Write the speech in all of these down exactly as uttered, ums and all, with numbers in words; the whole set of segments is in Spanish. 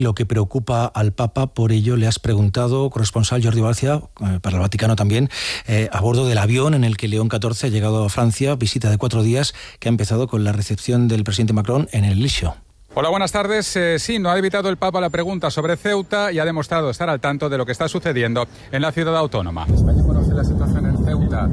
lo que preocupa al Papa. Por ello le has preguntado, corresponsal Jordi Barcia, eh, para el Vaticano también, eh, a bordo del avión en el que León catorce ha llegado a Francia, visita de cuatro días que ha empezado con la recepción del presidente Macron en el Elíseo. Hola, buenas tardes. Eh, sí, no ha evitado el Papa la pregunta sobre Ceuta y ha demostrado estar al tanto de lo que está sucediendo en la ciudad autónoma. España conoce la situación en Ceuta.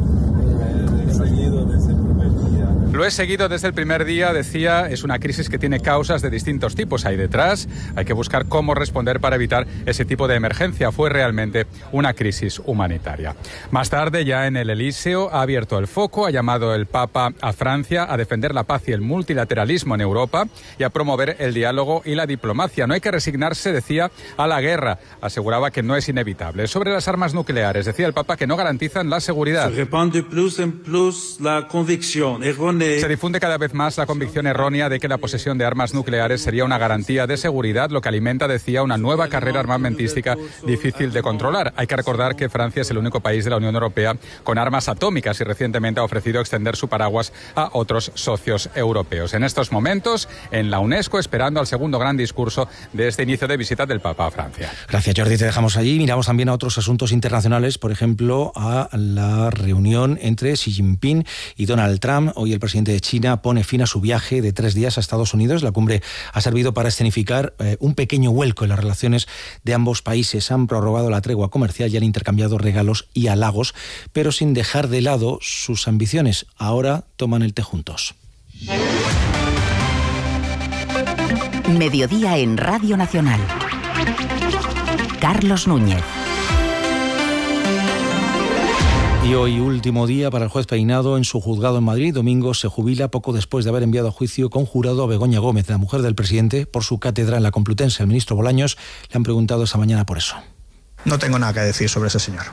Lo he seguido desde el primer día, decía, es una crisis que tiene causas de distintos tipos ahí detrás. Hay que buscar cómo responder para evitar ese tipo de emergencia. Fue realmente una crisis humanitaria. Más tarde, ya en el Elíseo, ha abierto el foco, ha llamado el Papa a Francia a defender la paz y el multilateralismo en Europa y a promover el diálogo y la diplomacia. No hay que resignarse, decía, a la guerra. Aseguraba que no es inevitable. Sobre las armas nucleares, decía el Papa que no garantizan la seguridad. Se répand plus en plus la convicción errónea. Se difunde cada vez más la convicción errónea de que la posesión de armas nucleares sería una garantía de seguridad, lo que alimenta, decía, una nueva carrera armamentística difícil de controlar. Hay que recordar que Francia es el único país de la Unión Europea con armas atómicas y recientemente ha ofrecido extender su paraguas a otros socios europeos. En estos momentos, en la UNESCO, esperando al segundo gran discurso de este inicio de visita del Papa a Francia. Gracias, Jordi. Te dejamos allí. Miramos también a otros asuntos internacionales, por ejemplo, a la reunión entre Xi Jinping y Donald Trump. Hoy el presidente de China pone fin a su viaje de tres días a Estados Unidos. La cumbre ha servido para escenificar eh, un pequeño vuelco en las relaciones de ambos países. Han prorrogado la tregua comercial y han intercambiado regalos y halagos, pero sin dejar de lado sus ambiciones. Ahora toman el té juntos. Mediodía en Radio Nacional. Carlos Núñez. Y hoy último día para el juez Peinado en su juzgado en Madrid. Domingo se jubila poco después de haber enviado a juicio con jurado a Begoña Gómez, la mujer del presidente, por su cátedra en la Complutense. El ministro Bolaños le han preguntado esta mañana por eso. No tengo nada que decir sobre ese señor.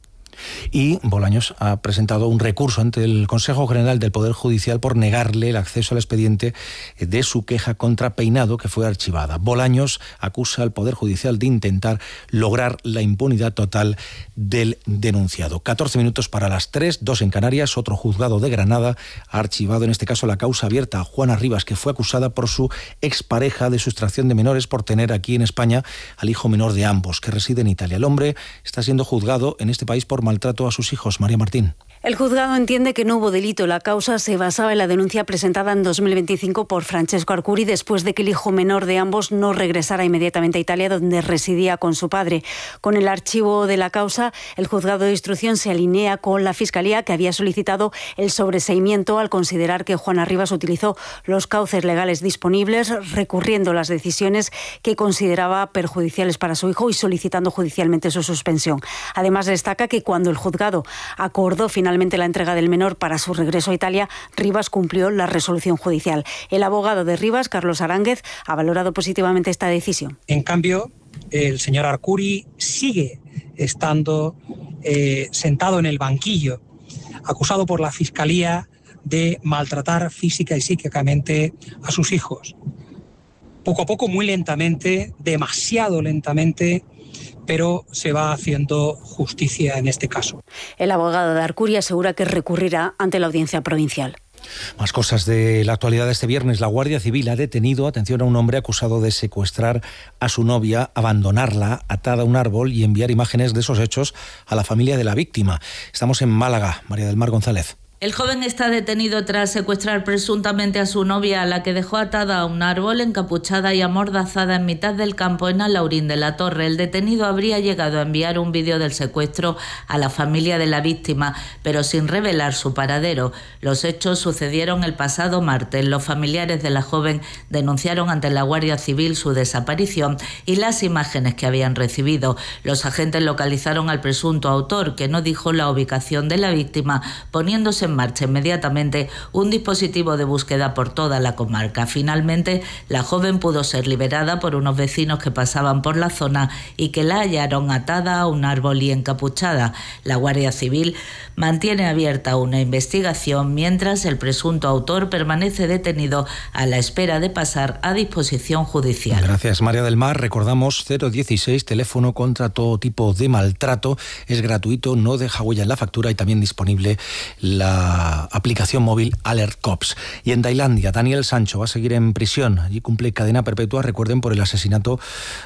Y Bolaños ha presentado un recurso ante el Consejo General del Poder Judicial por negarle el acceso al expediente de su queja contra Peinado, que fue archivada. Bolaños acusa al Poder Judicial de intentar lograr la impunidad total del denunciado. catorce minutos para las tres, dos en Canarias. Otro juzgado de Granada ha archivado en este caso la causa abierta a Juana Rivas, que fue acusada por su expareja de sustracción de menores por tener aquí en España al hijo menor de ambos, que reside en Italia. El hombre está siendo juzgado en este país por maltrato a sus hijos. María Martín. El juzgado entiende que no hubo delito. La causa se basaba en la denuncia presentada en dos mil veinticinco por Francesco Arcuri después de que el hijo menor de ambos no regresara inmediatamente a Italia, donde residía con su padre. Con el archivo de la causa, el juzgado de instrucción se alinea con la Fiscalía, que había solicitado el sobreseimiento al considerar que Juana Rivas utilizó los cauces legales disponibles, recurriendo las decisiones que consideraba perjudiciales para su hijo y solicitando judicialmente su suspensión. Además, destaca que cuando el juzgado acordó finalmente Finalmente la entrega del menor para su regreso a Italia, Rivas cumplió la resolución judicial. El abogado de Rivas, Carlos Aránguez, ha valorado positivamente esta decisión. En cambio, el señor Arcuri sigue estando eh, sentado en el banquillo, acusado por la Fiscalía de maltratar física y psíquicamente a sus hijos. Poco a poco, muy lentamente, demasiado lentamente, pero se va haciendo justicia en este caso. El abogado de Arcuri asegura que recurrirá ante la audiencia provincial. Más cosas de la actualidad de este viernes. La Guardia Civil ha detenido, atención, a un hombre acusado de secuestrar a su novia, abandonarla atada a un árbol y enviar imágenes de esos hechos a la familia de la víctima. Estamos en Málaga. María del Mar González. El joven está detenido tras secuestrar presuntamente a su novia, a la que dejó atada a un árbol, encapuchada y amordazada en mitad del campo en Alhaurín de la Torre. El detenido habría llegado a enviar un vídeo del secuestro a la familia de la víctima, pero sin revelar su paradero. Los hechos sucedieron el pasado martes. Los familiares de la joven denunciaron ante la Guardia Civil su desaparición y las imágenes que habían recibido. Los agentes localizaron al presunto autor, que no dijo la ubicación de la víctima, poniéndose en marcha inmediatamente un dispositivo de búsqueda por toda la comarca. Finalmente, la joven pudo ser liberada por unos vecinos que pasaban por la zona y que la hallaron atada a un árbol y encapuchada. La Guardia Civil mantiene abierta una investigación mientras el presunto autor permanece detenido a la espera de pasar a disposición judicial. Gracias, María del Mar. Recordamos cero dieciséis, teléfono contra todo tipo de maltrato. Es gratuito, no deja huella en la factura y también disponible la la aplicación móvil Alert Cops. Y en Tailandia, Daniel Sancho va a seguir en prisión. Allí cumple cadena perpetua, recuerden, por el asesinato